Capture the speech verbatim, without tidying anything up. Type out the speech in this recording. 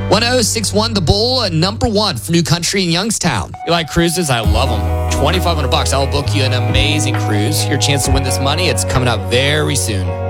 one oh six one The Bull, uh, number one for New Country in Youngstown. You like cruises? I love them. twenty-five hundred bucks. I'll book you an amazing cruise. Your chance to win this money, it's coming up very soon.